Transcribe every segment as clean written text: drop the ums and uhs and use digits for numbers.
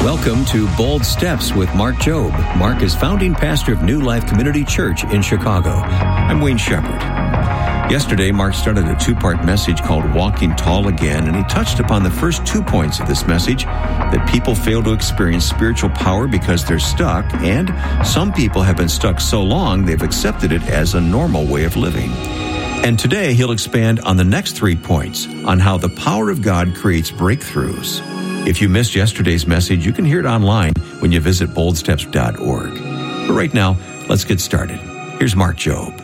Welcome to Bold Steps with Mark Jobe. Mark is founding pastor of New Life Community Church in Chicago. I'm Wayne Shepherd. Yesterday, Mark started a two-part message called Walking Tall Again, and he touched upon the first 2 points of this message, that people fail to experience spiritual power because they're stuck, and some people have been stuck so long they've accepted it as a normal way of living. And today, he'll expand on the next 3 points on how the power of God creates breakthroughs. If you missed yesterday's message, you can hear it online when you visit boldsteps.org. But right now, let's get started. Here's Mark Jobe.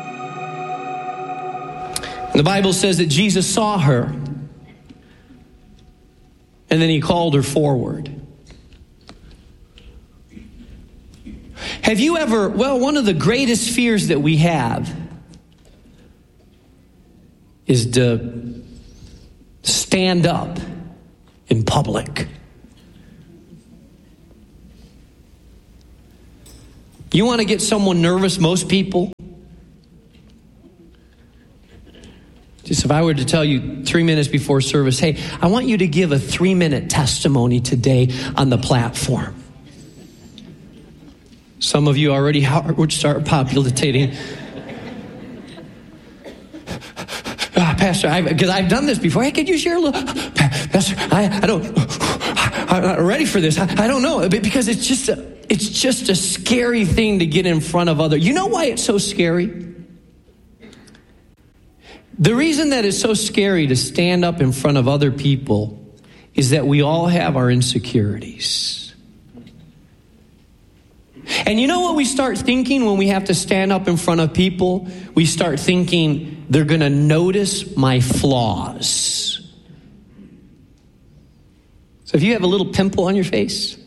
The Bible says that Jesus saw her, and then he called her forward. Have you ever, one of the greatest fears that we have is to stand up in public. You want to get someone nervous, most people? Just if I were to tell you 3 minutes before service, hey, I want you to give a 3-minute testimony today on the platform. Some of you already would start populating. Pastor, because I've done this before. Hey, could you share a little? Pastor, I'm not ready for this. I don't know, because it's just a scary thing to get in front of others. You know why it's so scary? The reason that it's so scary to stand up in front of other people is that we all have our insecurities. And you know what we start thinking when we have to stand up in front of people? We start thinking they're going to notice my flaws. So if you have a little pimple on your face,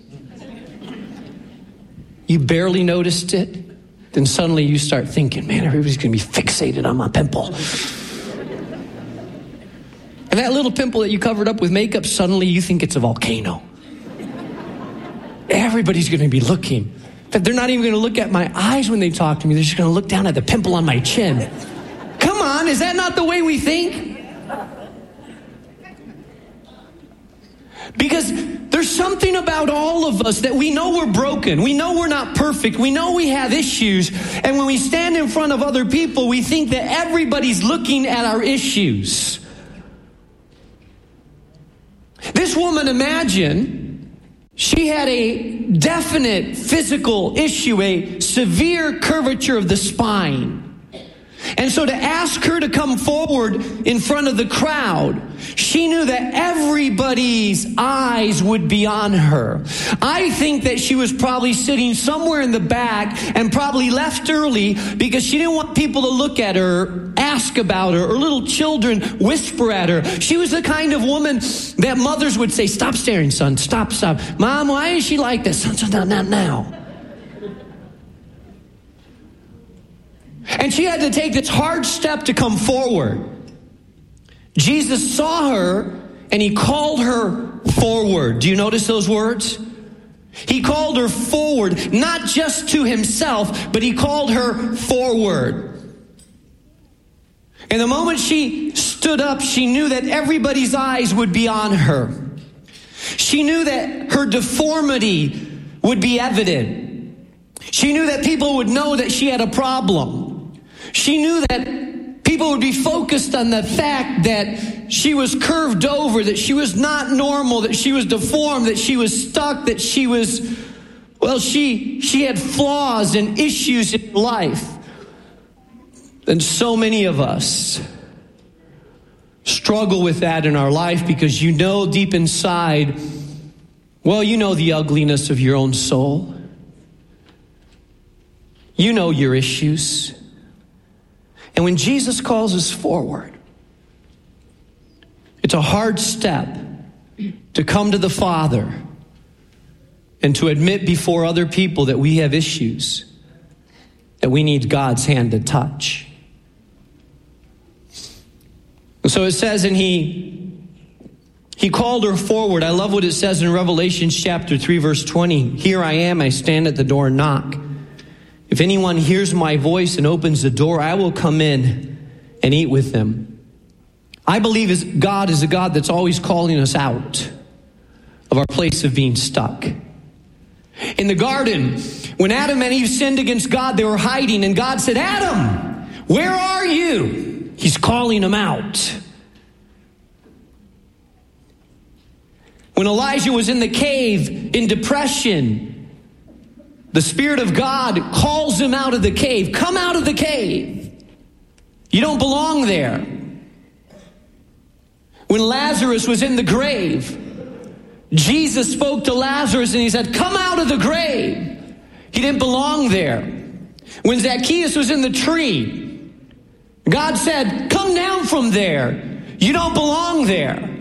you barely noticed it, then suddenly you start thinking, man, everybody's going to be fixated on my pimple. And that little pimple that you covered up with makeup, suddenly you think it's a volcano. Everybody's going to be looking. In fact, they're not even going to look at my eyes when they talk to me. They're just going to look down at the pimple on my chin. Come on, is that not the way we think? Because there's something about all of us that we know we're broken. We know we're not perfect. We know we have issues. And when we stand in front of other people, we think that everybody's looking at our issues. This woman, imagine, she had a definite physical issue, a severe curvature of the spine. And so to ask her to come forward in front of the crowd, she knew that everybody's eyes would be on her. I think that she was probably sitting somewhere in the back and probably left early because she didn't want people to look at her, ask about her, or little children whisper at her. She was the kind of woman that mothers would say, stop staring, son, stop. Mom, why is she like this? Son, not now. And she had to take this hard step to come forward. Jesus saw her and he called her forward. Do you notice those words? He called her forward, not just to himself, but he called her forward. And the moment she stood up, she knew that everybody's eyes would be on her. She knew that her deformity would be evident. She knew that people would know that she had a problem. She knew that people would be focused on the fact that she was curved over, that she was not normal, that she was deformed, that she was stuck, that she was, she had flaws and issues in life. And so many of us struggle with that in our life because you know deep inside, you know the ugliness of your own soul. You know your issues. And when Jesus calls us forward, it's a hard step to come to the Father and to admit before other people that we have issues, that we need God's hand to touch. And so it says, and he called her forward. I love what it says in Revelation chapter 3, verse 20. Here I am, I stand at the door and knock. If anyone hears my voice and opens the door, I will come in and eat with them. I believe God is a God that's always calling us out of our place of being stuck. In the garden, when Adam and Eve sinned against God, they were hiding, and God said, Adam, where are you? He's calling them out. When Elijah was in the cave in depression, the Spirit of God calls him out of the cave. Come out of the cave. You don't belong there. When Lazarus was in the grave, Jesus spoke to Lazarus and he said, come out of the grave. He didn't belong there. When Zacchaeus was in the tree, God said, come down from there. You don't belong there.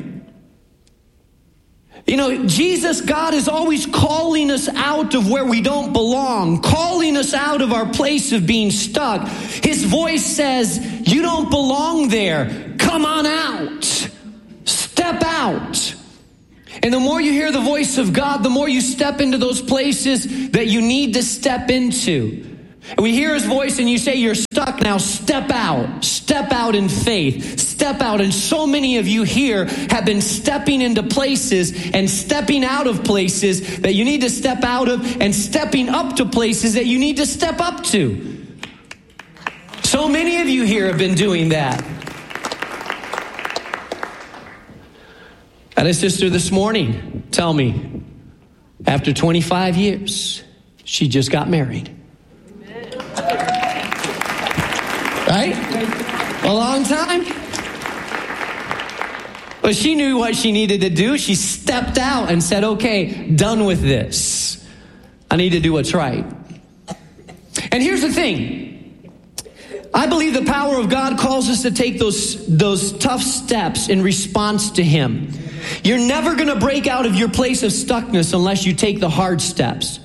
You know, Jesus, God is always calling us out of where we don't belong, calling us out of our place of being stuck. His voice says, you don't belong there. Come on out. Step out. And the more you hear the voice of God, the more you step into those places that you need to step into. And we hear his voice and you say, you're stuck now, step out. Step out in faith. Step out. And so many of you here have been stepping into places and stepping out of places that you need to step out of and stepping up to places that you need to step up to. So many of you here have been doing that. I had a sister this morning tell me, after 25 years, she just got married. Right? A long time. But she knew what she needed to do. She stepped out and said, okay, done with this. I need to do what's right. And here's the thing. I believe the power of God calls us to take those tough steps in response to him. You're never going to break out of your place of stuckness unless you take the hard steps.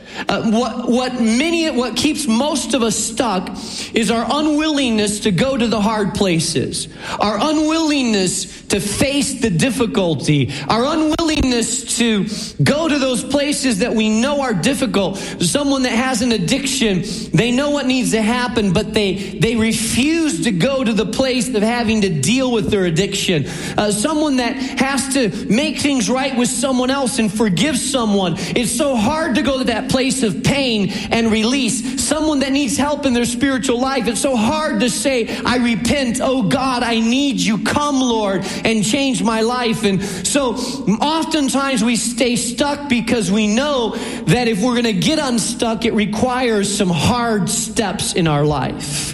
What keeps most of us stuck is our unwillingness to go to the hard places, our unwillingness to face the difficulty, our unwillingness to go to those places that we know are difficult. Someone that has an addiction, they know what needs to happen, but they refuse to go to the place of having to deal with their addiction. Someone that has to make things right with someone else and forgive someone. It's so hard to go to that place of pain and release. Someone that needs help in their spiritual life, it's so hard to say, I repent. Oh God, I need you. Come, Lord, and change my life. And so oftentimes we stay stuck because we know that if we're going to get unstuck, it requires some hard steps in our life.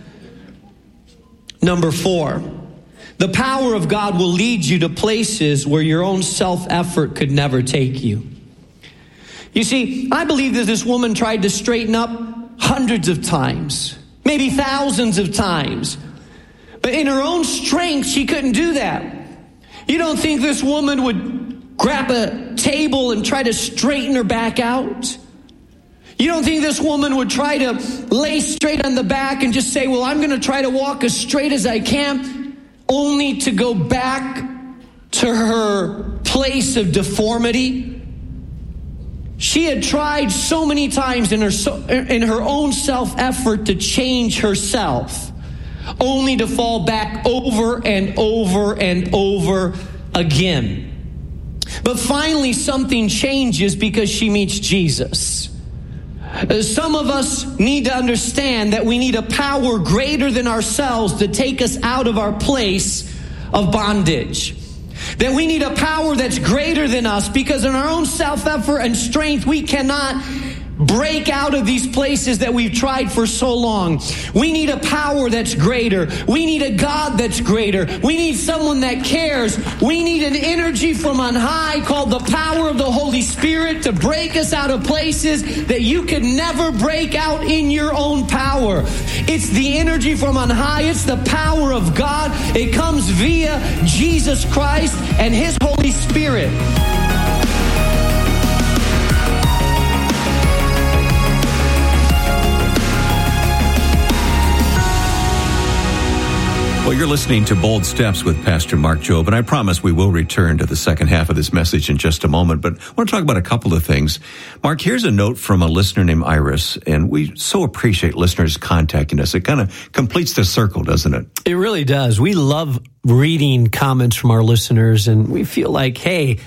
Number 4, the power of God will lead you to places where your own self-effort could never take you. You see, I believe that this woman tried to straighten up hundreds of times, maybe thousands of times. But in her own strength, she couldn't do that. You don't think this woman would grab a table and try to straighten her back out? You don't think this woman would try to lay straight on the back and just say, well, I'm going to try to walk as straight as I can, only to go back to her place of deformity? She had tried so many times in her own self-effort to change herself, only to fall back over and over and over again. But finally something changes because she meets Jesus. Some of us need to understand that we need a power greater than ourselves to take us out of our place of bondage. That we need a power that's greater than us, because in our own self-effort and strength, we cannot break out of these places that we've tried for so long. We need a power that's greater. We need a God that's greater. We need someone that cares. We need an energy from on high called the power of the Holy Spirit to break us out of places that you could never break out in your own power. It's the energy from on high. It's the power of God. It comes via Jesus Christ and His Holy Spirit. Well, you're listening to Bold Steps with Pastor Mark Jobe, and I promise we will return to the second half of this message in just a moment, but I want to talk about a couple of things. Mark, here's a note from a listener named Iris, and we so appreciate listeners contacting us. It kind of completes the circle, doesn't it? It really does. We love reading comments from our listeners, and we feel like, hey,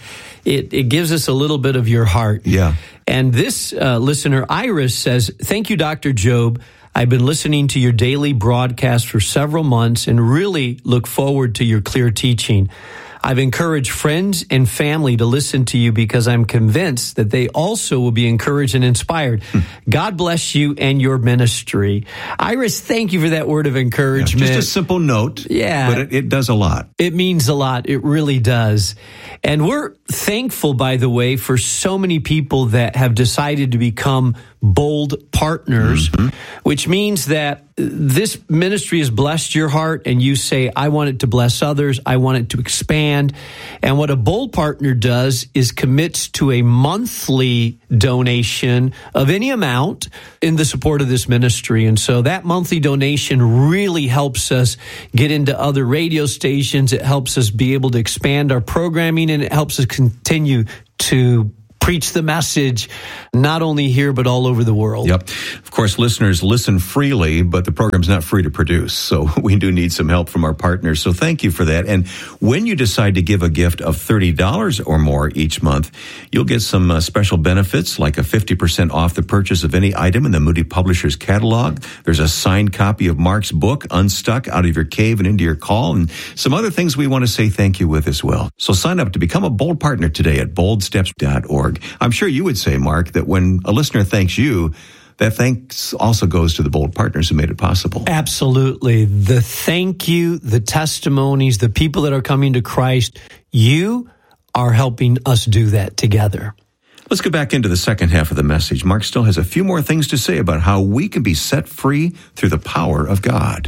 it gives us a little bit of your heart. Yeah. And this listener, Iris, says, "Thank you, Dr. Job. I've been listening to your daily broadcast for several months and really look forward to your clear teaching. I've encouraged friends and family to listen to you because I'm convinced that they also will be encouraged and inspired. God bless you and your ministry." Iris, thank you for that word of encouragement. Yeah, just a simple note, but it does a lot. It means a lot. It really does. And we're thankful, by the way, for so many people that have decided to become bold partners, which means that this ministry has blessed your heart and you say, I want it to bless others. I want it to expand. And what a bold partner does is commits to a monthly donation of any amount in the support of this ministry. And so that monthly donation really helps us get into other radio stations. It helps us be able to expand our programming, and it helps us continue to preach the message, not only here, but all over the world. Yep. Of course, listeners listen freely, but the program's not free to produce. So we do need some help from our partners. So thank you for that. And when you decide to give a gift of $30 or more each month, you'll get some special benefits, like a 50% off the purchase of any item in the Moody Publishers catalog. There's a signed copy of Mark's book, Unstuck, Out of Your Cave and Into Your Call, and some other things we want to say thank you with as well. So sign up to become a bold partner today at boldsteps.org. I'm sure you would say, Mark, that when a listener thanks you, that thanks also goes to the bold partners who made it possible. Absolutely. The thank you, the testimonies, the people that are coming to Christ, you are helping us do that together. Let's go back into the second half of the message. Mark still has a few more things to say about how we can be set free through the power of God.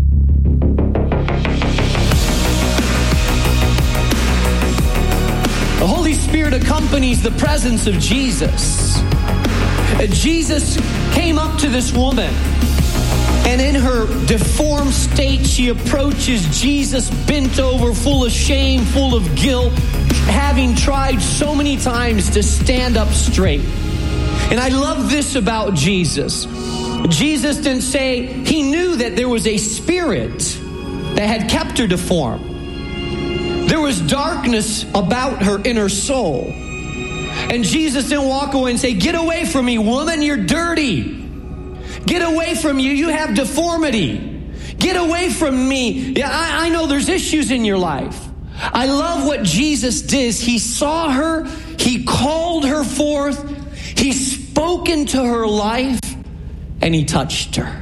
The Holy Spirit accompanies the presence of Jesus. Jesus came up to this woman, and in her deformed state, she approaches Jesus bent over, full of shame, full of guilt, having tried so many times to stand up straight. And I love this about Jesus. Jesus didn't say, he knew that there was a spirit that had kept her deformed. There was darkness about her inner soul. And Jesus didn't walk away and say, get away from me, woman, you're dirty. Get away from you, you have deformity. Get away from me. Yeah, I know there's issues in your life. I love what Jesus did. He saw her, he called her forth, he spoke into her life, and he touched her.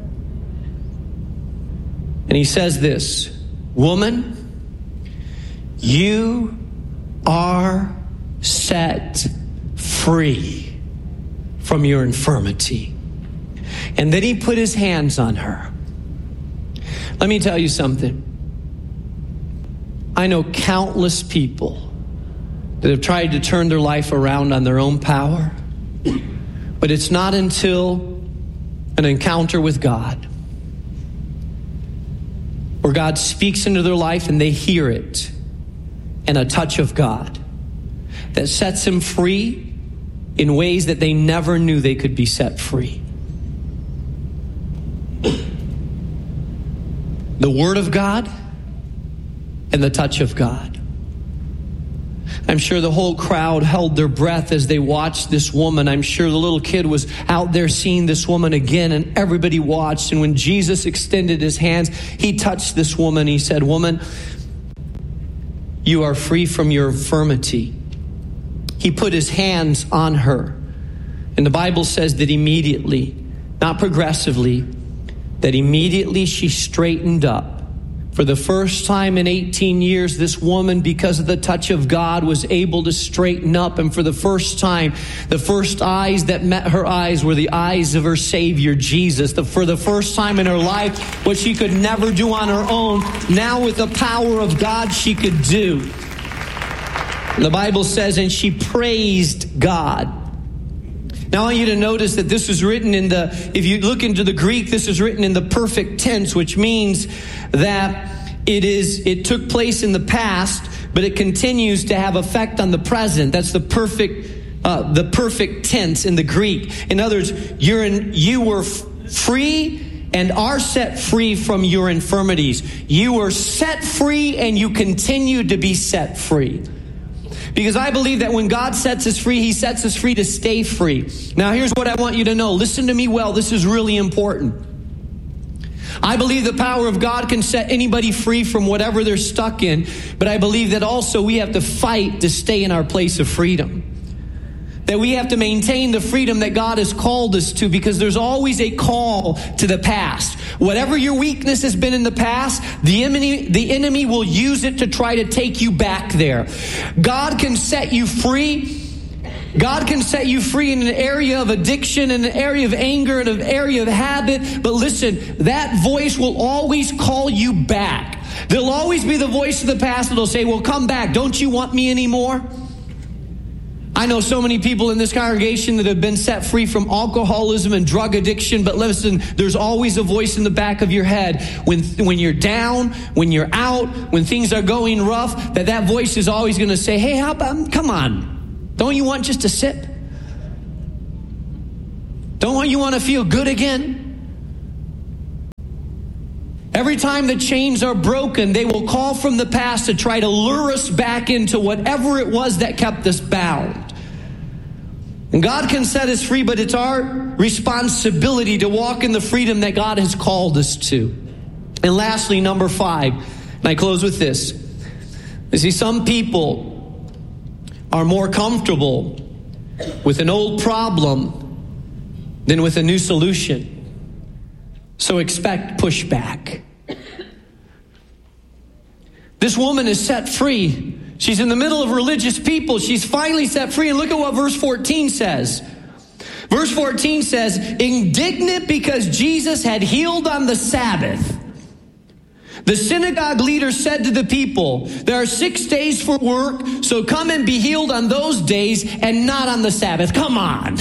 And he says this, woman, you are set free from your infirmity. And then he put his hands on her. Let me tell you something. I know countless people that have tried to turn their life around on their own power, but it's not until an encounter with God, where God speaks into their life and they hear it, and a touch of God that sets them free in ways that they never knew they could be set free. The Word of God and the touch of God. I'm sure the whole crowd held their breath as they watched this woman. I'm sure the little kid was out there seeing this woman again, and everybody watched. And when Jesus extended his hands, he touched this woman. He said, woman, you are free from your infirmity. He put his hands on her. And the Bible says that immediately, not progressively, that immediately she straightened up. For the first time in 18 years, this woman, because of the touch of God, was able to straighten up. And for the first time, the first eyes that met her eyes were the eyes of her Savior, Jesus. For the first time in her life, what she could never do on her own, now with the power of God, she could do. The Bible says, and she praised God. Now I want you to notice that this is written in if you look into the Greek, this is written in the perfect tense, which means that it took place in the past, but it continues to have effect on the present. That's the perfect tense in the Greek. In other words, you were free and are set free from your infirmities. You were set free and you continue to be set free. Because I believe that when God sets us free, he sets us free to stay free. Now, here's what I want you to know. Listen to me well. This is really important. I believe the power of God can set anybody free from whatever they're stuck in. But I believe that also we have to fight to stay in our place of freedom. That we have to maintain the freedom that God has called us to, because there's always a call to the past. Whatever your weakness has been in the past, the enemy will use it to try to take you back there. God can set you free. God can set you free in an area of addiction, in an area of anger, in an area of habit. But listen, that voice will always call you back. There'll always be the voice of the past that'll say, well, come back. Don't you want me anymore? I know so many people in this congregation that have been set free from alcoholism and drug addiction, but listen, there's always a voice in the back of your head when you're down, when you're out, when things are going rough, that voice is always going to say, hey, how about, come on, don't you want just to sip? Don't you want to feel good again? Every time the chains are broken, they will call from the past to try to lure us back into whatever it was that kept us bound. And God can set us free, but it's our responsibility to walk in the freedom that God has called us to. And lastly, number 5, and I close with this. You see, some people are more comfortable with an old problem than with a new solution. So expect pushback. This woman is set free. She's in the middle of religious people. She's finally set free. And look at what verse 14 says. Verse 14 says, indignant because Jesus had healed on the Sabbath, the synagogue leader said to the people, there are 6 days for work, so come and be healed on those days and not on the Sabbath. Come on.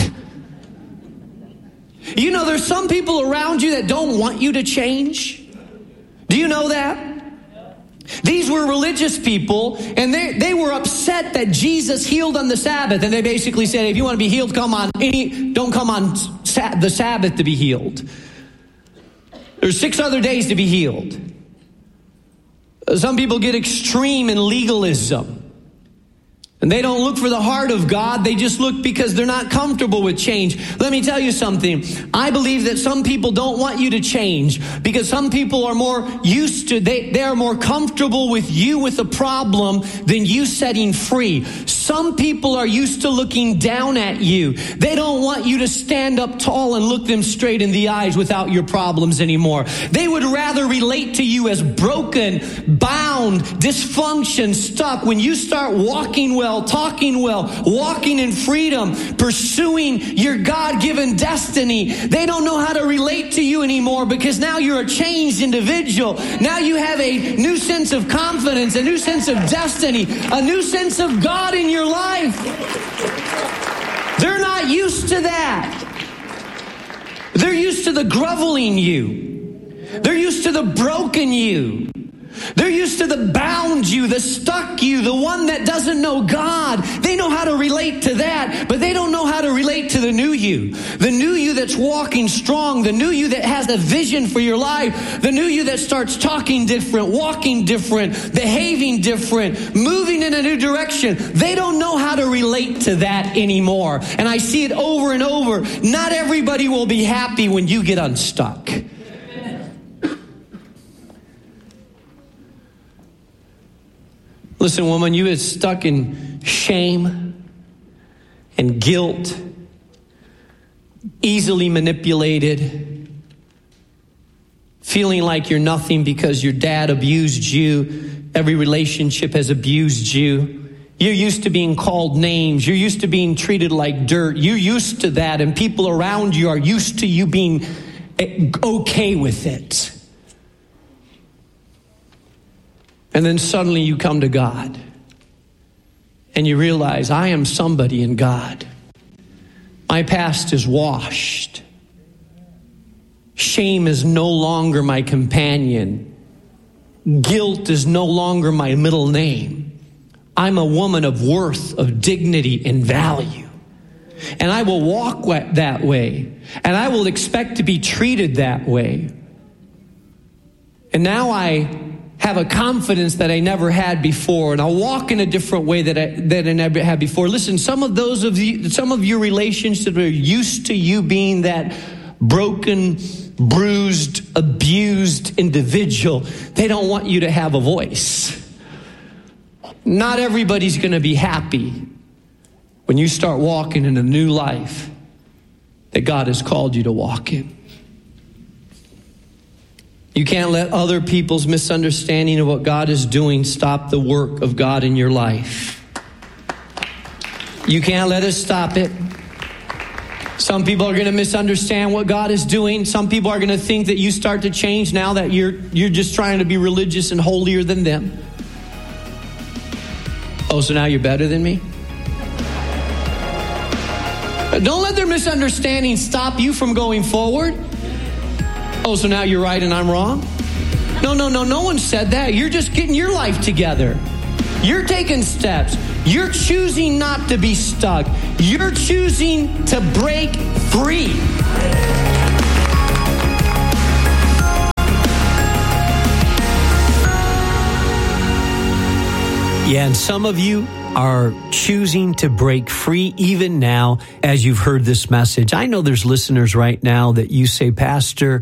You know, there's some people around you that don't want you to change. Do you know that? These were religious people, and they were upset that Jesus healed on the Sabbath. And they basically said, if you want to be healed, don't come on the Sabbath to be healed. There's 6 other days to be healed. Some people get extreme in legalism. And they don't look for the heart of God. They just look because they're not comfortable with change. Let me tell you something. I believe that some people don't want you to change because some people are more used to, they are more comfortable with you with a problem than you setting free. Some people are used to looking down at you. They don't want you to stand up tall and look them straight in the eyes without your problems anymore. They would rather relate to you as broken, bound, dysfunction, stuck. When you start walking well, talking well, walking in freedom, pursuing your God-given destiny, they don't know how to relate to you anymore because now you're a changed individual. Now you have a new sense of confidence, a new sense of destiny, a new sense of God in your life. They're not used to that. They're used to the groveling you. They're used to the broken you. They're used to the bound you, the stuck you, the one that doesn't know God. They know how to relate to that, but they don't know how to relate to the new you. The new you that's walking strong, the new you that has a vision for your life, the new you that starts talking different, walking different, behaving different, moving in a new direction. They don't know how to relate to that anymore. And I see it over and over. Not everybody will be happy when you get unstuck. Listen, woman, you is stuck in shame and guilt, easily manipulated, feeling like you're nothing because your dad abused you. Every relationship has abused you. You're used to being called names. You're used to being treated like dirt. You're used to that, and people around you are used to you being okay with it. And then suddenly you come to God and you realize, I am somebody in God. My past is washed. Shame is no longer my companion. Guilt is no longer my middle name. I'm a woman of worth, of dignity, and value. And I will walk that way. And I will expect to be treated that way. And now I have a confidence that I never had before, and I'll walk in a different way that I never had before. Listen, some of your relationships are used to you being that broken, bruised, abused individual. They don't want you to have a voice. Not everybody's going to be happy when you start walking in a new life that God has called you to walk in. You can't let other people's misunderstanding of what God is doing stop the work of God in your life. You can't let it stop it. Some people are going to misunderstand what God is doing. Some people are going to think that you start to change now that you're just trying to be religious and holier than them. Oh, so now you're better than me? Don't let their misunderstanding stop you from going forward. Oh, so now you're right and I'm wrong? No one said that. You're just getting your life together. You're taking steps. You're choosing not to be stuck. You're choosing to break free. Yeah, and some of you are choosing to break free even now as you've heard this message. I know there's listeners right now that you say, Pastor,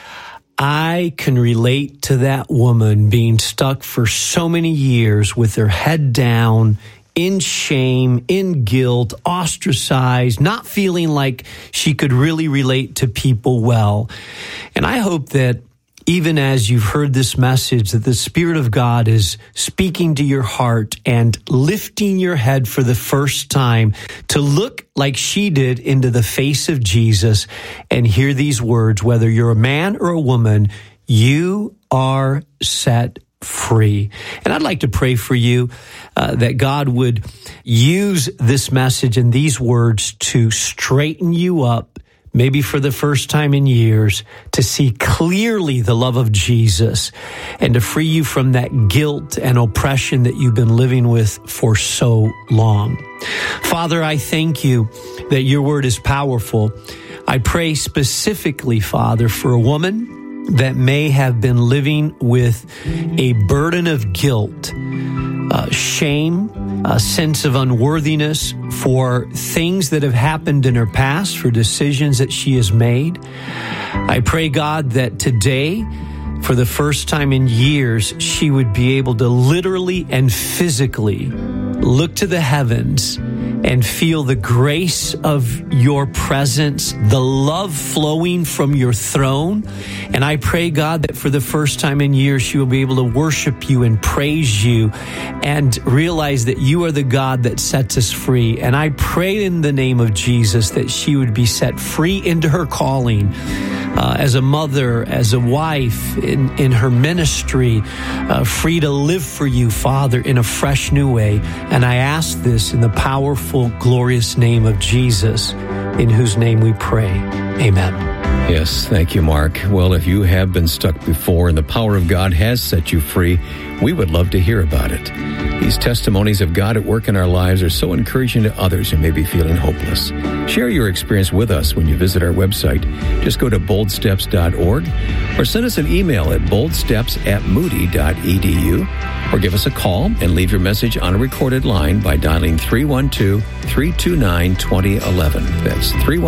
I can relate to that woman being stuck for so many years with her head down, in shame, in guilt, ostracized, not feeling like she could really relate to people well. And I hope that even as you've heard this message, that the Spirit of God is speaking to your heart and lifting your head for the first time to look like she did into the face of Jesus and hear these words, whether you're a man or a woman, you are set free. And I'd like to pray for you that God would use this message and these words to straighten you up, maybe for the first time in years, to see clearly the love of Jesus and to free you from that guilt and oppression that you've been living with for so long. Father, I thank you that your word is powerful. I pray specifically, Father, for a woman that may have been living with a burden of guilt, shame, a sense of unworthiness for things that have happened in her past, for decisions that she has made. I pray, God, that today, for the first time in years, she would be able to literally and physically look to the heavens and feel the grace of your presence, the love flowing from your throne. And I pray, God, that for the first time in years, she will be able to worship you and praise you and realize that you are the God that sets us free. And I pray in the name of Jesus that she would be set free into her calling, as a mother, as a wife, in her ministry, free to live for you, Father, in a fresh new way. And I ask this in the powerful, glorious name of Jesus, in whose name we pray. Amen. Yes, thank you, Mark. Well, if you have been stuck before and the power of God has set you free, we would love to hear about it. These testimonies of God at work in our lives are so encouraging to others who may be feeling hopeless. Share your experience with us when you visit our website. Just go to boldsteps.org or send us an email at boldsteps@moody.edu or give us a call and leave your message on a recorded line by dialing 312-329-2011. That's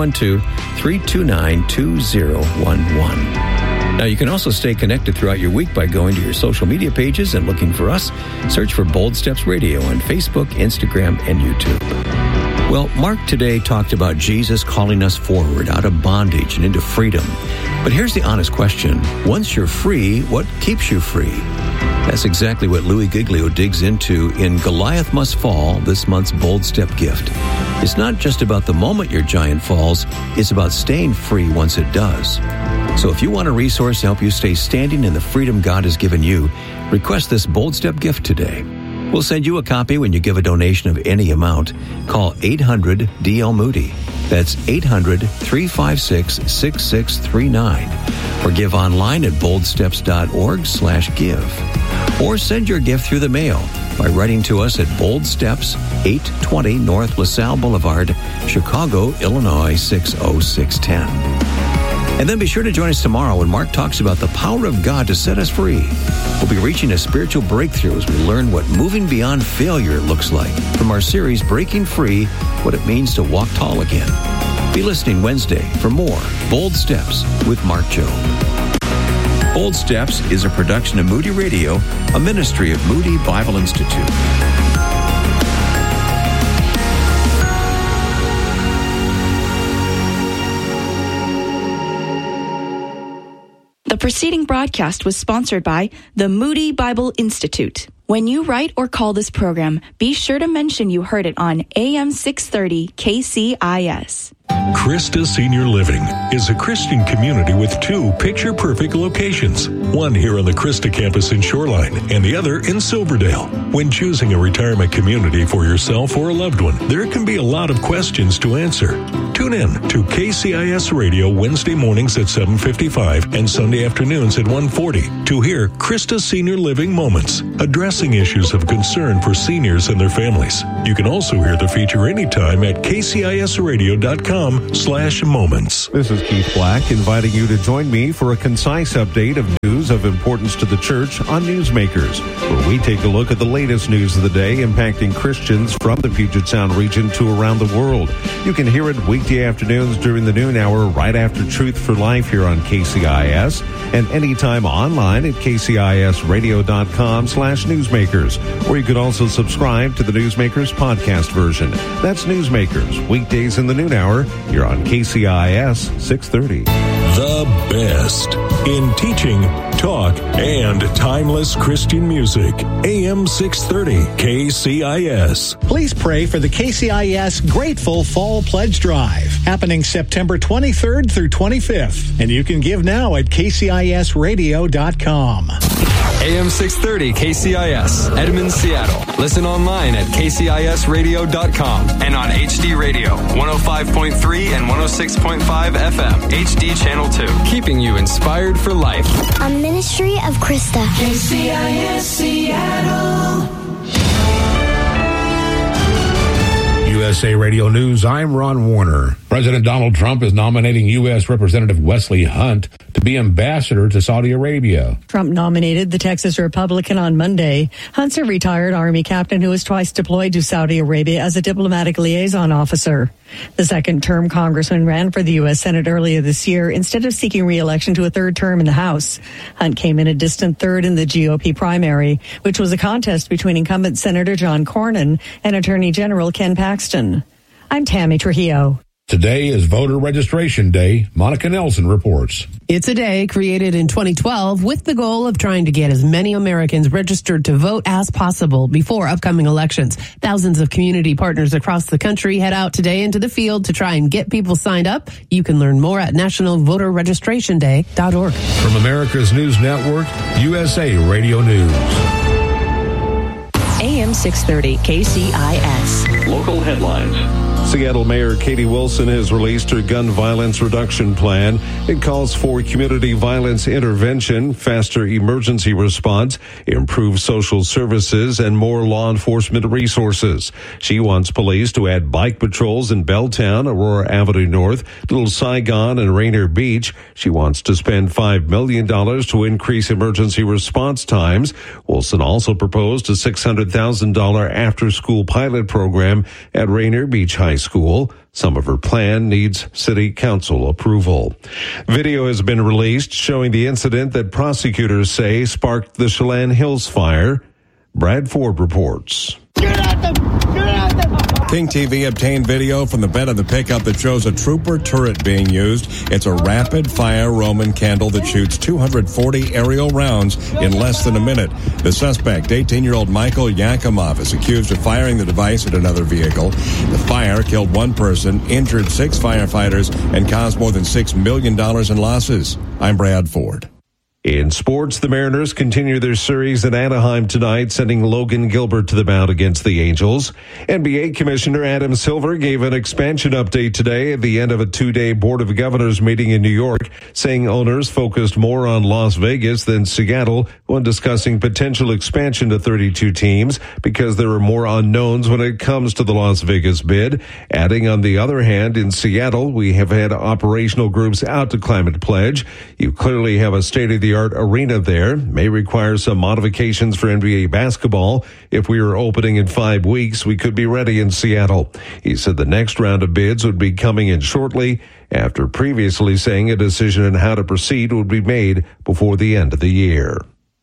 312-329-2011. Now, you can also stay connected throughout your week by going to your social media pages and looking for us. Search for Bold Steps Radio on Facebook, Instagram, and YouTube. Well, Mark today talked about Jesus calling us forward out of bondage and into freedom. But here's the honest question. Once you're free, what keeps you free? That's exactly what Louis Giglio digs into in Goliath Must Fall, this month's Bold Step gift. It's not just about the moment your giant falls, it's about staying free once it does. So if you want a resource to help you stay standing in the freedom God has given you, request this Bold Step gift today. We'll send you a copy when you give a donation of any amount. Call 800-DL-MOODY. That's 800-356-6639. Or give online at boldsteps.org/give. Or send your gift through the mail by writing to us at Bold Steps, 820 North LaSalle Boulevard, Chicago, Illinois 60610. And then be sure to join us tomorrow when Mark talks about the power of God to set us free. We'll be reaching a spiritual breakthrough as we learn what moving beyond failure looks like from our series, Breaking Free, What It Means to Walk Tall Again. Be listening Wednesday for more Bold Steps with Mark Jobe. Bold Steps is a production of Moody Radio, a ministry of Moody Bible Institute. The preceding broadcast was sponsored by the Moody Bible Institute. When you write or call this program, be sure to mention you heard it on AM 630 KCIS. Christa Senior Living is a Christian community with two picture-perfect locations, one here on the Christa campus in Shoreline and the other in Silverdale. When choosing a retirement community for yourself or a loved one, there can be a lot of questions to answer. Tune in to KCIS Radio Wednesday mornings at 7:55 and Sunday afternoons at 1:40 to hear Christa Senior Living Moments, addressing issues of concern for seniors and their families. You can also hear the feature anytime at kcisradio.com/moments. This is Keith Black inviting you to join me for a concise update of news of importance to the church on Newsmakers, where we take a look at the latest news of the day impacting Christians from the Puget Sound region to around the world. You can hear it weekday afternoons during the noon hour right after Truth for Life here on KCIS, and anytime online at kcisradio.com/newsmakers, or you can also subscribe to the Newsmakers podcast version. That's Newsmakers, weekdays in the noon hour here on KCIS 630. The best in teaching, talk, and timeless Christian music. AM 630 KCIS. Please pray for the KCIS Grateful Fall Pledge Drive, happening September 23rd through 25th. And you can give now at kcisradio.com. AM 630 KCIS, Edmond, Seattle. Listen online at kcisradio.com and on HD Radio, 105.3 and 106.5 FM, HD Channel 2. Keeping you inspired for life. A ministry of Christa. KCIS Seattle. USA Radio News, I'm Ron Warner. President Donald Trump is nominating U.S. Representative Wesley Hunt to be ambassador to Saudi Arabia. Trump nominated the Texas Republican on Monday. Hunt's a retired Army captain who was twice deployed to Saudi Arabia as a diplomatic liaison officer. The second-term congressman ran for the U.S. Senate earlier this year instead of seeking re-election to a third term in the House. Hunt came in a distant third in the GOP primary, which was a contest between incumbent Senator John Cornyn and Attorney General Ken Paxton. I'm Tammy Trujillo. Today is Voter Registration Day. Monica Nelson reports. It's a day created in 2012 with the goal of trying to get as many Americans registered to vote as possible before upcoming elections. Thousands of community partners across the country head out today into the field to try and get people signed up. You can learn more at nationalvoterregistrationday.org. From America's News Network, USA Radio News. AM 630 KCIS. Local headlines. Seattle Mayor Katie Wilson has released her gun violence reduction plan. It calls for community violence intervention, faster emergency response, improved social services, and more law enforcement resources. She wants police to add bike patrols in Belltown, Aurora Avenue North, Little Saigon, and Rainier Beach. She wants to spend $5 million to increase emergency response times. Wilson also proposed a $600,000 after-school pilot program at Rainier Beach High School. Some of her plan needs city council approval. Video has been released showing the incident that prosecutors say sparked the Chelan Hills fire. Brad Ford reports. King TV obtained video from the bed of the pickup that shows a trooper turret being used. It's a rapid-fire Roman candle that shoots 240 aerial rounds in less than a minute. The suspect, 18-year-old Michael Yakimov, is accused of firing the device at another vehicle. The fire killed one person, injured 6 firefighters, and caused more than $6 million in losses. I'm Brad Ford. In sports, the Mariners continue their series in Anaheim tonight, sending Logan Gilbert to the mound against the Angels. NBA Commissioner Adam Silver gave an expansion update today at the end of a 2-day Board of Governors meeting in New York, saying owners focused more on Las Vegas than Seattle when discussing potential expansion to 32 teams because there are more unknowns when it comes to the Las Vegas bid. Adding, on the other hand, in Seattle, we have had operational groups out to Climate Pledge. You clearly have a state-of-the-art arena there. May require some modifications for NBA basketball. If we were opening in 5 weeks, we could be ready in Seattle. He said the next round of bids would be coming in shortly, after previously saying a decision on how to proceed would be made before the end of the year.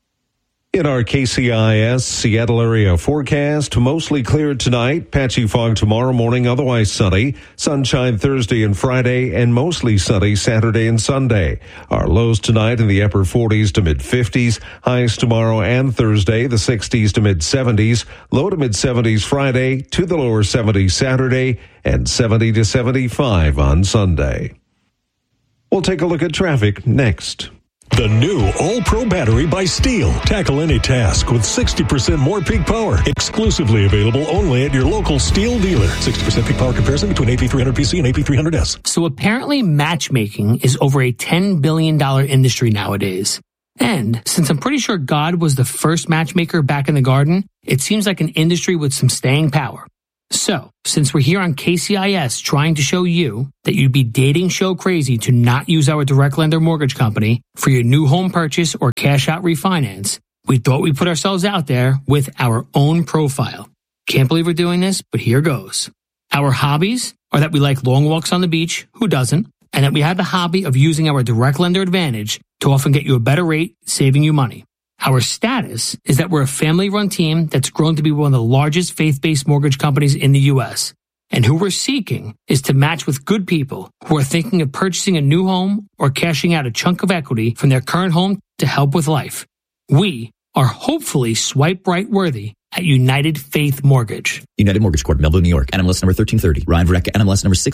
In our KCIS Seattle area forecast, mostly clear tonight, patchy fog tomorrow morning, otherwise sunny, sunshine Thursday and Friday, and mostly sunny Saturday and Sunday. Our lows tonight in the upper 40s to mid 50s, highs tomorrow and Thursday, the 60s to mid 70s, low to mid 70s Friday, to the lower 70s Saturday, and 70 to 75 on Sunday. We'll take a look at traffic next. The new All-Pro battery by Steel. Tackle any task with 60% more peak power. Exclusively available only at your local Steel dealer. 60% peak power comparison between AP300PC and AP300S. So apparently matchmaking is over a $10 billion industry nowadays. And since I'm pretty sure God was the first matchmaker back in the garden, it seems like an industry with some staying power. So, since we're here on KCIS trying to show you that you'd be dating show crazy to not use our direct lender mortgage company for your new home purchase or cash out refinance, we thought we'd put ourselves out there with our own profile. Can't believe we're doing this, but here goes. Our hobbies are that we like long walks on the beach, who doesn't, and that we have the hobby of using our direct lender advantage to often get you a better rate, saving you money. Our status is that we're a family-run team that's grown to be one of the largest faith-based mortgage companies in the U.S. And who we're seeking is to match with good people who are thinking of purchasing a new home or cashing out a chunk of equity from their current home to help with life. We are hopefully swipe right worthy at United Faith Mortgage. United Mortgage Corp, Melville, New York. NMLS number 1330. Ryan Verrecka, NMLS number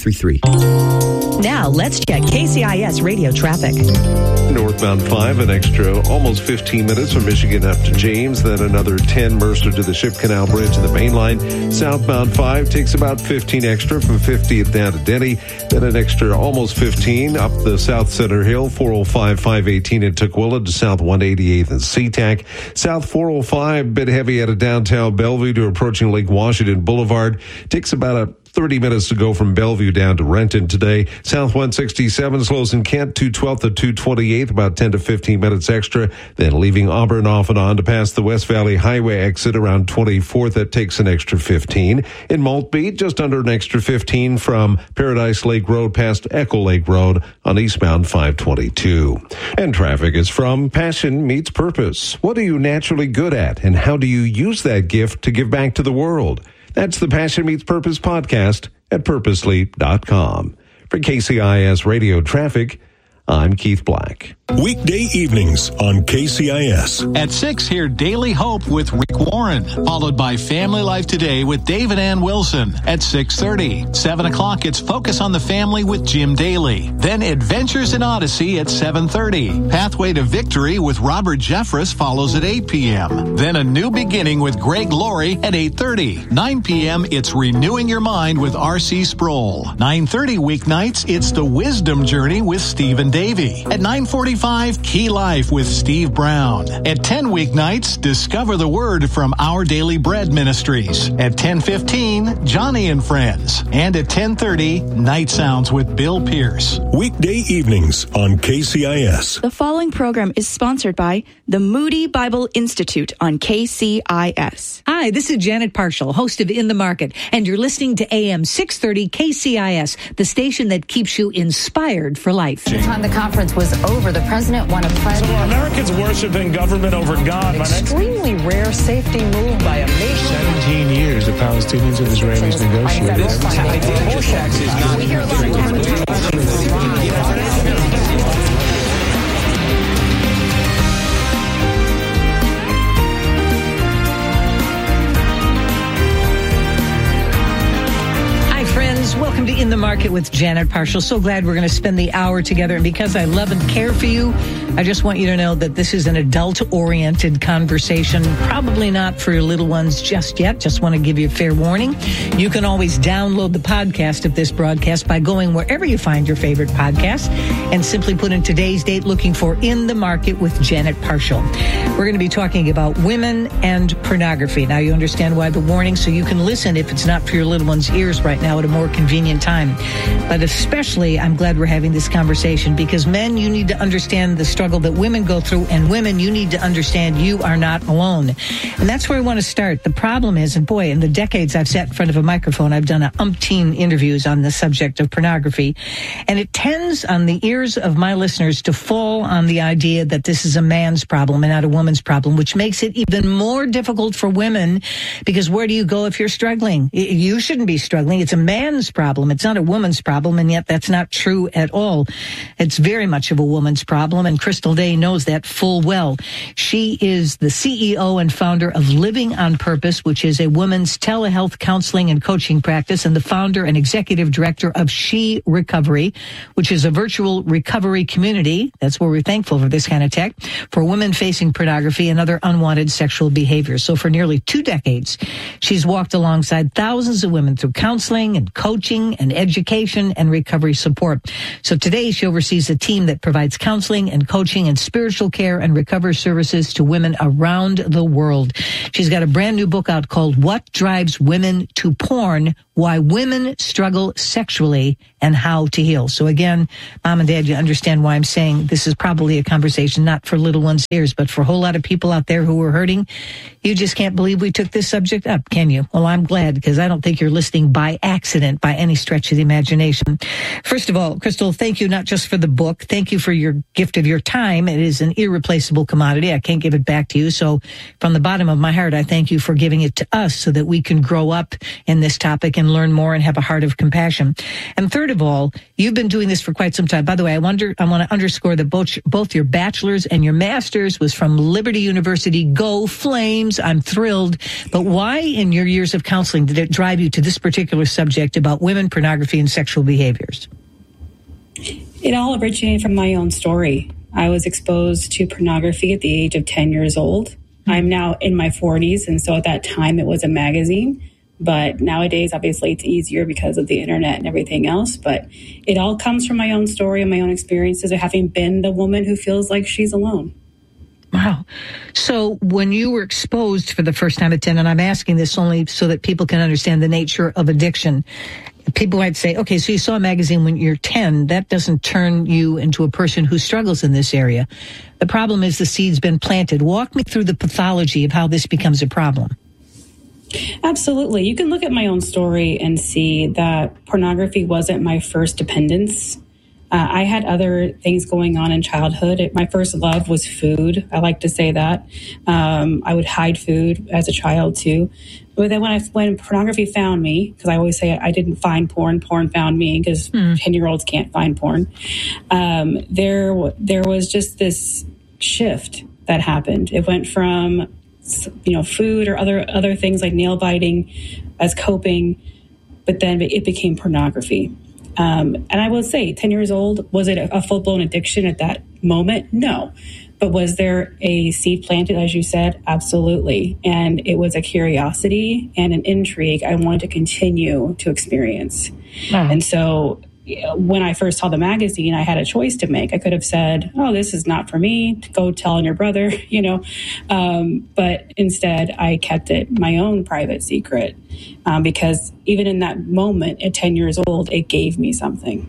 65233. Now let's check KCIS radio traffic. Northbound 5, an extra almost 15 minutes from Michigan up to James, then another 10 Mercer to the Ship Canal Bridge and the main line. Southbound 5 takes about 15 extra from 50th down to Denny, then an extra almost 15 up the South Center Hill, 405, 518 in Tukwila to South 188th and SeaTac. South 405, bit heavy out of downtown Bellevue to approaching Lake Washington Boulevard. Takes about 30 minutes to go from Bellevue down to Renton today. South 167 slows in Kent, 212th to 228th, about 10 to 15 minutes extra. Then leaving Auburn off and on to pass the West Valley Highway exit around 24th. That takes an extra 15. In Maltby, just under an extra 15 from Paradise Lake Road past Echo Lake Road on eastbound 522. And traffic is from Passion Meets Purpose. What are you naturally good at, and how do you use that gift to give back to the world? That's the Passion Meets Purpose podcast at purposely.com. For KCIS Radio Traffic, I'm Keith Black. Weekday evenings on KCIS. At 6, hear Daily Hope with Rick Warren, followed by Family Life Today with David Ann Wilson at 6:30. 7 o'clock, it's Focus on the Family with Jim Daly. Then Adventures in Odyssey at 7:30. Pathway to Victory with Robert Jeffress follows at 8 p.m. Then A New Beginning with Greg Laurie at 8:30. 9 p.m., it's Renewing Your Mind with R.C. Sproul. 9:30 weeknights, it's The Wisdom Journey with Stephen Davey. At 9:45, Key Life with Steve Brown. At 10 weeknights, Discover the Word from Our Daily Bread Ministries. At 10:15, Johnny and Friends. And at 10:30, Night Sounds with Bill Pierce. Weekday evenings on KCIS. The following program is sponsored by the Moody Bible Institute on KCIS. Hi, this is Janet Parshall, host of In the Market, and you're listening to AM 630 KCIS, the station that keeps you inspired for life. By the time the conference was over, the president won a pledge. So are Americans worshiping government over God? Extremely rare safety move by a nation. 17 years the Palestinians and Israelis negotiated. We hear a lot Welcome to In the Market with Janet Parshall. So glad we're going to spend the hour together. And because I love and care for you, I just want you to know that this is an adult-oriented conversation. Probably not for your little ones just yet. Just want to give you a fair warning. You can always download the podcast of this broadcast by going wherever you find your favorite podcast and simply put in today's date looking for In the Market with Janet Parshall. We're going to be talking about women and pornography. Now you understand why the warning, so you can listen if it's not for your little one's ears right now at a more convenient time. But especially, I'm glad we're having this conversation because men, you need to understand the struggle that women go through, and women, you need to understand you are not alone. And that's where I want to start. The problem is, and boy, in the decades I've sat in front of a microphone, I've done umpteen interviews on the subject of pornography, and it tends on the ears of my listeners to fall on the idea that this is a man's problem and not a woman's problem, which makes it even more difficult for women because where do you go if you're struggling? You shouldn't be struggling. It's a man's problem. It's not a woman's problem, and yet that's not true at all. It's very much of a woman's problem, and Crystal Day knows that full well. She is the CEO and founder of Living on Purpose, which is a women's telehealth counseling and coaching practice, and the founder and executive director of She Recovery, which is a virtual recovery community. That's where we're thankful for this kind of tech for women facing pornography and other unwanted sexual behaviors. So for nearly 2 decades, she's walked alongside thousands of women through counseling and coaching and education and recovery support. So today she oversees a team that provides counseling and coaching and spiritual care and recovery services to women around the world. She's got a brand new book out called What Drives Women to Porn: Why Women Struggle Sexually and How to Heal. So again, Mom and Dad, you understand why I'm saying this is probably a conversation not for little ones' ears, but for a whole lot of people out there who are hurting. You just can't believe we took this subject up, can you? Well, I'm glad, because I don't think you're listening by accident by any stretch of the imagination. First of all, Crystal, thank you not just for the book. Thank you for your gift of your time. It is an irreplaceable commodity. I can't give it back to you. So from the bottom of my heart, I thank you for giving it to us so that we can grow up in this topic and learn more and have a heart of compassion. And third of all, you've been doing this for quite some time. By the way, I want to underscore that both your bachelor's and your master's was from Liberty University. Go Flames. I'm thrilled. But why in your years of counseling did it drive you to this particular subject about women, pornography, and sexual behaviors? It all originated from my own story. I was exposed to pornography at the age of 10 years old. I'm now in my 40s, and so at that time it was a magazine. But nowadays, obviously, it's easier because of the internet and everything else. But it all comes from my own story and my own experiences of having been the woman who feels like she's alone. Wow. So when you were exposed for the first time at 10, and I'm asking this only so that people can understand the nature of addiction, people might say, okay, so you saw a magazine when you're 10. That doesn't turn you into a person who struggles in this area. The problem is the seed's been planted. Walk me through the pathology of how this becomes a problem. Absolutely. You can look at my own story and see that pornography wasn't my first dependence. I had other things going on in childhood. My first love was food. I like to say that. I would hide food as a child too. But then when pornography found me, because I always say I didn't find porn, porn found me, because 10-year-olds can't find porn. There was just this shift that happened. It went from food or other things like nail biting as coping, but then it became pornography. And I will say, 10 years old, was it a full-blown addiction at that moment? No. But was there a seed planted, as you said? Absolutely. And it was a curiosity and an intrigue I wanted to continue to experience. Wow. And so when I first saw the magazine, I had a choice to make. I could have said, oh, this is not for me. Go tell on your brother, But instead, I kept it my own private secret because even in that moment at 10 years old, it gave me something.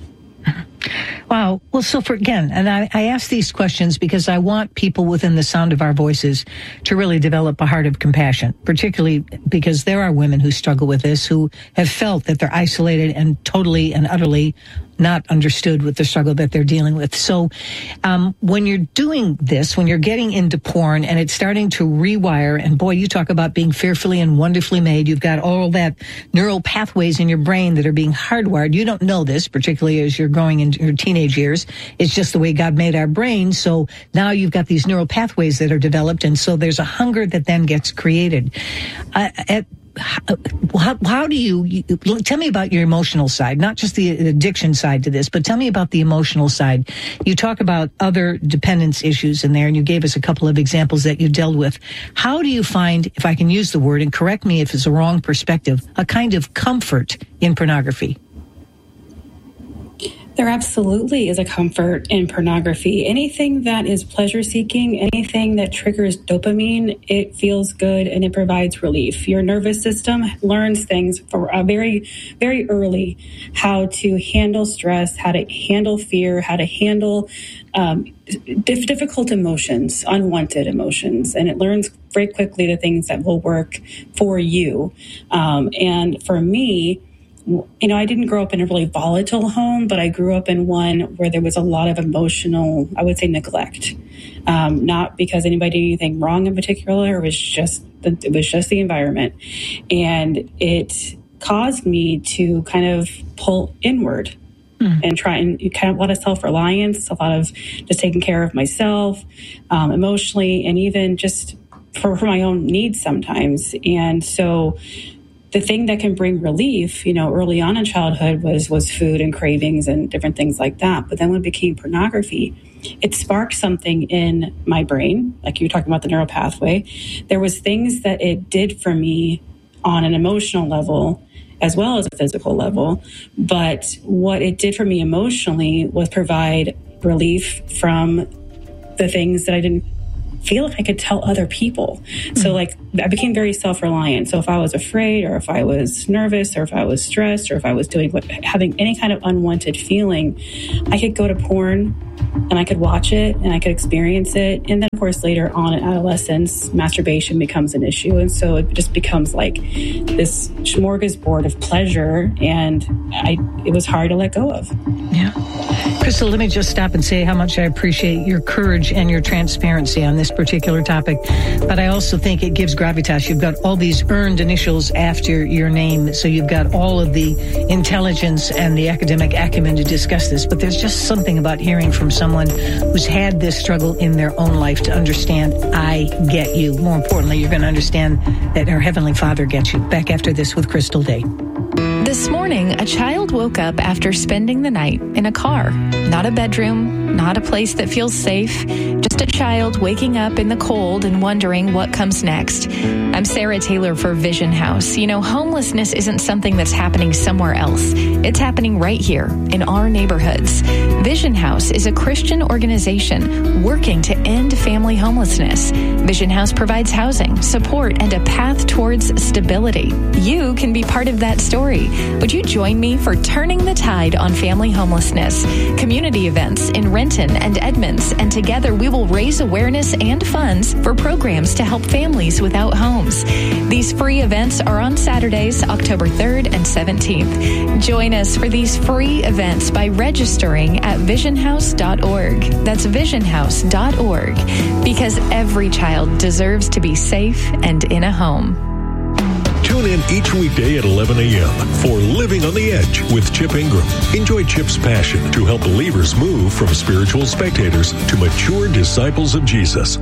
Wow. Well, so and I ask these questions because I want people within the sound of our voices to really develop a heart of compassion, particularly because there are women who struggle with this, who have felt that they're isolated and totally and utterly not understood with the struggle that they're dealing with. So when you're doing this, when you're getting into porn and it's starting to rewire, and boy, you talk about being fearfully and wonderfully made. You've got all that neural pathways in your brain that are being hardwired. You don't know this, particularly as you're growing into your teenage years. It's just the way God made our brains. So now you've got these neural pathways that are developed, and so there's a hunger that then gets created. how do you tell me about your emotional side, not just the addiction side to this, but tell me about the emotional side. You talk about other dependence issues in there, and you gave us a couple of examples that you dealt with. How do you find, if I can use the word, and correct me if it's a wrong perspective, a kind of comfort in pornography? There absolutely is a comfort in pornography. Anything that is pleasure-seeking, anything that triggers dopamine, it feels good and it provides relief. Your nervous system learns things very, very early, how to handle stress, how to handle fear, how to handle difficult emotions, unwanted emotions, and it learns very quickly the things that will work for you. And for me, I didn't grow up in a really volatile home, but I grew up in one where there was a lot of emotional, I would say, neglect. Not because anybody did anything wrong in particular. It was just the environment. And it caused me to kind of pull inward and try and kind of a lot of self-reliance, a lot of just taking care of myself, emotionally, and even just for my own needs sometimes. And so the thing that can bring relief, early on in childhood was food and cravings and different things like that. But then when it became pornography, it sparked something in my brain, like you were talking about the neural pathway. There was things that it did for me on an emotional level as well as a physical level. But what it did for me emotionally was provide relief from the things that I didn't feel like I could tell other people. So I became very self-reliant. So if I was afraid, or if I was nervous, or if I was stressed, or if I was having any kind of unwanted feeling, I could go to porn and I could watch it and I could experience it. And then of course later on in adolescence, masturbation becomes an issue. And so it just becomes like this smorgasbord of pleasure, and it was hard to let go of. Yeah. Crystal, let me just stop and say how much I appreciate your courage and your transparency on this particular topic. But I also think it gives gravitas. You've got all these earned initials after your name, so you've got all of the intelligence and the academic acumen to discuss this. But there's just something about hearing from someone who's had this struggle in their own life to understand, I get you. More importantly, you're going to understand that our Heavenly Father gets you. Back after this with Crystal Day. This morning, a child woke up after spending the night in a car. Not a bedroom, not a place that feels safe, just a child waking up in the cold and wondering what comes next. I'm Sarah Taylor for Vision House. Homelessness isn't something that's happening somewhere else. It's happening right here in our neighborhoods. Vision House is a Christian organization working to end family homelessness. Vision House provides housing, support, and a path towards stability. You can be part of that story. Would you join me for Turning the Tide on Family Homelessness? Community events in Renton and Edmonds, and together we will raise awareness and funds for programs to help families without homes. These free events are on Saturdays, October 3rd and 17th. Join us for these free events by registering at visionhouse.org. That's visionhouse.org, because every child deserves to be safe and in a home. Tune in each weekday at 11 a.m. for Living on the Edge with Chip Ingram. Enjoy Chip's passion to help believers move from spiritual spectators to mature disciples of Jesus.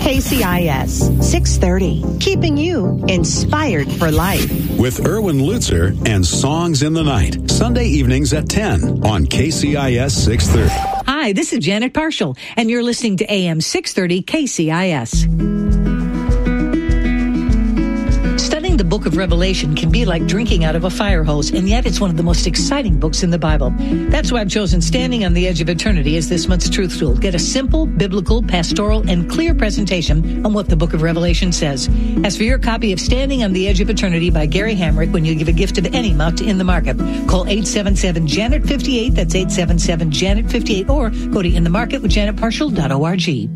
KCIS 630, keeping you inspired for life. With Erwin Lutzer and Songs in the Night, Sunday evenings at 10 on KCIS 630. Hi, this is Janet Parshall, and you're listening to AM 630 KCIS. Studying the book of Revelation can be like drinking out of a fire hose, and yet it's one of the most exciting books in the Bible. That's why I've chosen Standing on the Edge of Eternity as this month's truth tool. Get a simple, biblical, pastoral, and clear presentation on what the book of Revelation says. As for your copy of Standing on the Edge of Eternity by Gary Hamrick, when you give a gift of any amount to In the Market, call 877-JANET-58, that's 877-JANET-58, or go to inthemarketwithjanetparshall.org.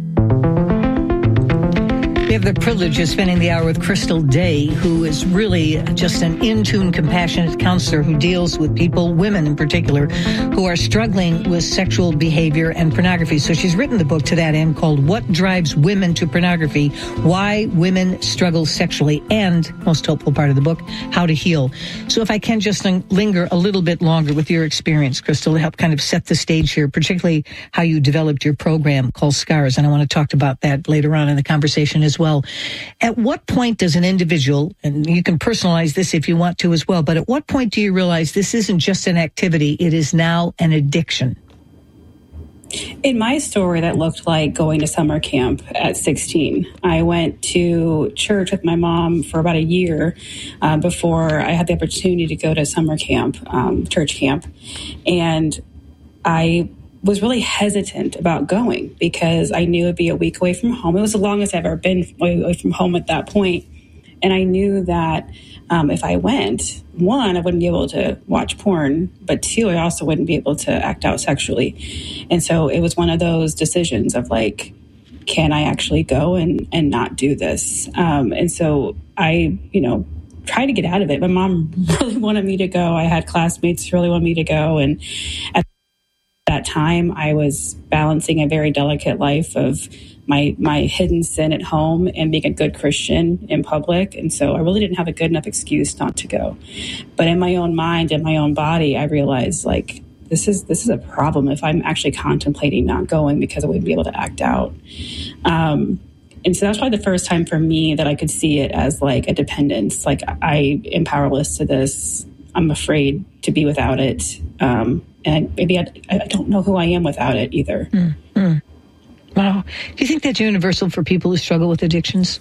We have the privilege of spending the hour with Crystal Day, who is really just an in-tune, compassionate counselor who deals with people, women in particular, who are struggling with sexual behavior and pornography. So she's written the book to that end called What Drives Women to Pornography, Why Women Struggle Sexually, and, most hopeful part of the book, How to Heal. So if I can just linger a little bit longer with your experience, Crystal, to help kind of set the stage here, particularly how you developed your program called SCARS. And I want to talk about that later on in the conversation as as well. At what point does an individual, and you can personalize this if you want to as well, but at what point do you realize this isn't just an activity, it is now an addiction? In my story, that looked like going to summer camp at 16. I went to church with my mom for about a year before I had the opportunity to go to summer camp, church camp. And I was really hesitant about going because I knew it'd be a week away from home. It was the longest I've ever been away from home at that point. And I knew that if I went, one, I wouldn't be able to watch porn, but two, I also wouldn't be able to act out sexually. And so it was one of those decisions of like, can I actually go and not do this? And so I, tried to get out of it. My mom really wanted me to go. I had classmates who really wanted me to go. And at that time, I was balancing a very delicate life of my hidden sin at home and being a good Christian in public. And so I really didn't have a good enough excuse not to go. But in my own mind and my own body, I realized like, this is a problem if I'm actually contemplating not going because I wouldn't be able to act out. And so that's probably the first time for me that I could see it as like a dependence. Like I am powerless to this. I'm afraid to be without it. And maybe I don't know who I am without it either. Mm-hmm. Wow. Do you think that's universal for people who struggle with addictions?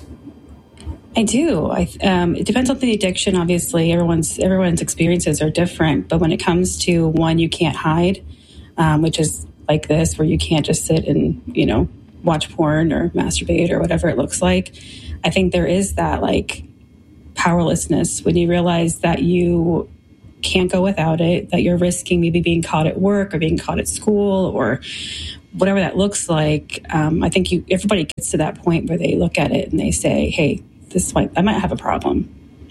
I do. It depends on the addiction. Obviously, everyone's experiences are different. But when it comes to one you can't hide, which is like this, where you can't just sit and, watch porn or masturbate or whatever it looks like, I think there is that like powerlessness when you realize that you can't go without it, that you're risking maybe being caught at work or being caught at school or whatever that looks like. I think everybody gets to that point where they look at it and they say, hey, I might have a problem.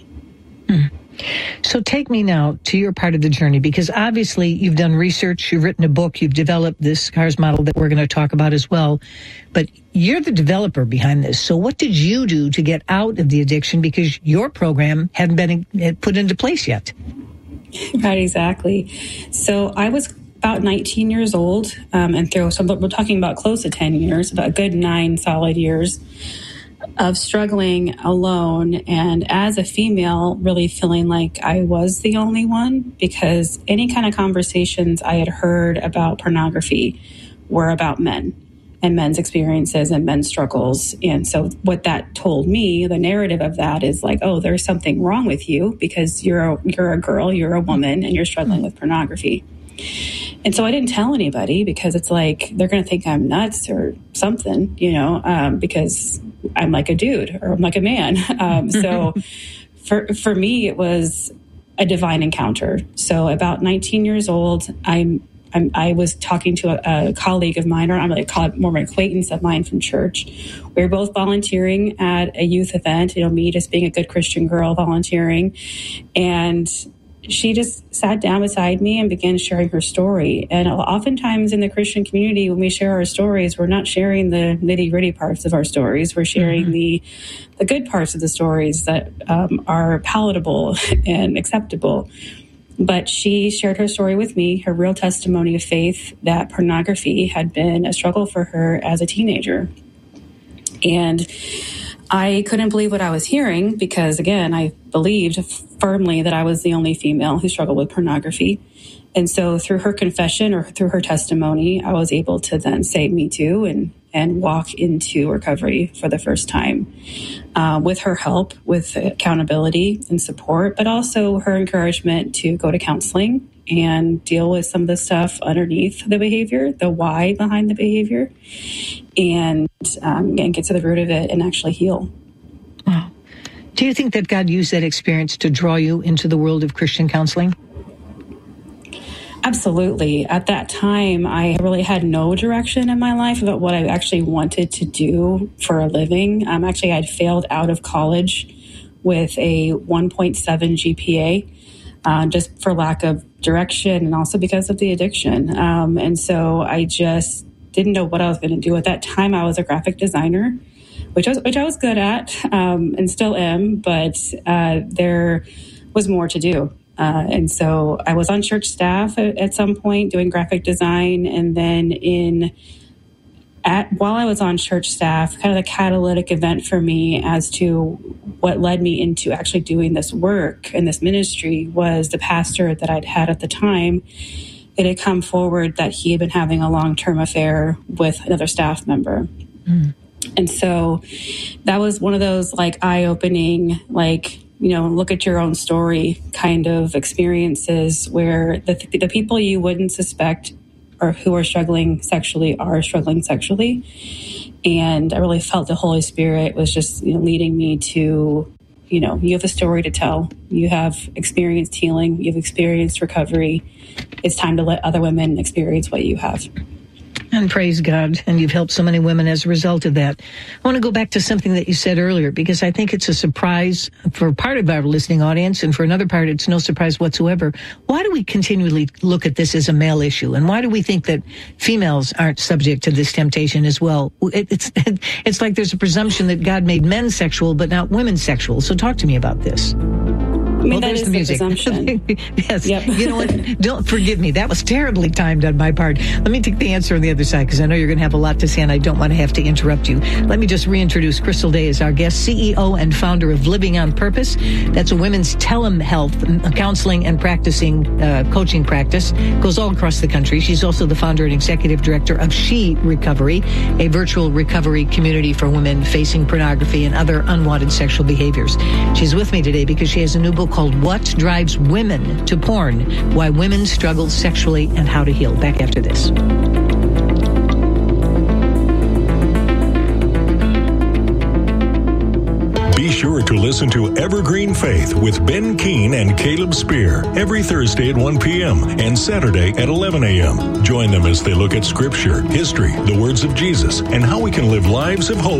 So take me now to your part of the journey, because obviously you've done research, you've written a book, you've developed this CARS model that we're going to talk about as well. But you're the developer behind this. So what did you do to get out of the addiction? Because your program hadn't been put into place yet. Right, exactly. So I was about 19 years old, and we're talking about close to 10 years, about a good 9 solid years of struggling alone, and as a female, really feeling like I was the only one, because any kind of conversations I had heard about pornography were about men and men's experiences and men's struggles. And so what that told me, the narrative of that is like, oh, there's something wrong with you because you're a girl, you're a woman, and you're struggling with pornography. And so I didn't tell anybody because it's like they're going to think I'm nuts or something, because I'm like a dude or I'm like a man. So for me, it was a divine encounter. So about 19 years old, I was talking to a colleague of mine, or I'm going to call it more of an acquaintance of mine from church. We were both volunteering at a youth event, me just being a good Christian girl volunteering. And she just sat down beside me and began sharing her story. And oftentimes in the Christian community, when we share our stories, we're not sharing the nitty-gritty parts of our stories. We're sharing the good parts of the stories that are palatable and acceptable. But she shared her story with me, her real testimony of faith, that pornography had been a struggle for her as a teenager. And I couldn't believe what I was hearing because, again, I believed firmly that I was the only female who struggled with pornography. And so through her confession or through her testimony, I was able to then say me too and walk into recovery for the first time with her help, with accountability and support, but also her encouragement to go to counseling and deal with some of the stuff underneath the behavior, the why behind the behavior, and get to the root of it and actually heal. Wow. Do you think that God used that experience to draw you into the world of Christian counseling? Absolutely. At that time, I really had no direction in my life about what I actually wanted to do for a living. Actually, I'd failed out of college with a 1.7 GPA, just for lack of direction and also because of the addiction. And so I just didn't know what I was going to do. At that time, I was a graphic designer, which I was good at and still am, but there was more to do. And so I was on church staff at some point doing graphic design. And then in while I was on church staff, kind of the catalytic event for me as to what led me into actually doing this work and this ministry was the pastor that I'd had at the time. It had come forward that he had been having a long-term affair with another staff member. And so that was one of those like eye-opening, like, look at your own story kind of experiences where the people you wouldn't suspect or who are struggling sexually. And I really felt the Holy Spirit was just leading me to, you have a story to tell. You have experienced healing. You've experienced recovery. It's time to let other women experience what you have. And praise God. And you've helped so many women as a result of that. I want to go back to something that you said earlier, because I think it's a surprise for part of our listening audience, and for another part, it's no surprise whatsoever. Why do we continually look at this as a male issue? And why do we think that females aren't subject to this temptation as well? It's like there's a presumption that God made men sexual, but not women sexual. So talk to me about this. That is the presumption. Yes. Yep. You know what? Don't forgive me. That was terribly timed on my part. Let me take the answer on the other side, because I know you're going to have a lot to say, and I don't want to have to interrupt you. Let me just reintroduce Crystal Day as our guest, CEO and founder of Living on Purpose. That's a women's telehealth counseling and practicing coaching practice. Goes all across the country. She's also the founder and executive director of She Recovery, a virtual recovery community for women facing pornography and other unwanted sexual behaviors. She's with me today because she has a new book called What Drives Women to Porn? Why Women Struggle Sexually and How to Heal. Back after this. Be sure to listen to Evergreen Faith with Ben Keene and Caleb Spear every Thursday at 1 p.m. and Saturday at 11 a.m. Join them as they look at Scripture, history, the words of Jesus, and how we can live lives of hope